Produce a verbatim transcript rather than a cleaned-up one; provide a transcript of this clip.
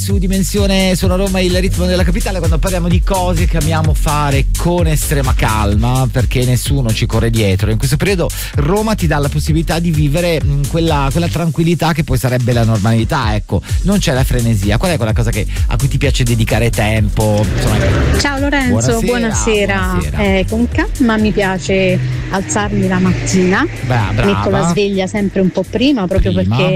Su Dimensione Sono Roma, il ritmo della capitale, quando parliamo di cose che amiamo fare con estrema calma perché nessuno ci corre dietro. In questo periodo Roma ti dà la possibilità di vivere mh, quella, quella tranquillità che poi sarebbe la normalità, ecco, non c'è la frenesia. Qual è quella cosa che, a cui ti piace dedicare tempo? Insomma, ciao Lorenzo, buonasera, buonasera. buonasera. Eh, con calma mi piace alzarmi la mattina, Beh, metto la sveglia sempre un po' prima proprio prima. perché